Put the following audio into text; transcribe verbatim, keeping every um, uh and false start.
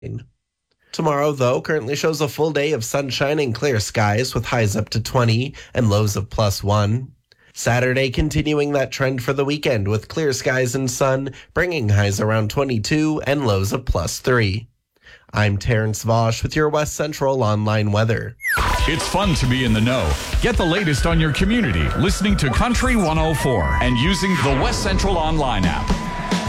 Tomorrow, though, currently shows a full day of sunshine and clear skies with highs up to twenty and lows of plus one. Saturday continuing that trend for the weekend with clear skies and sun, bringing highs around twenty-two and lows of plus three. I'm Terrence Vosch with your West Central Online weather. It's fun to be in the know. Get the latest on your community listening to Country one oh four and using the West Central Online app.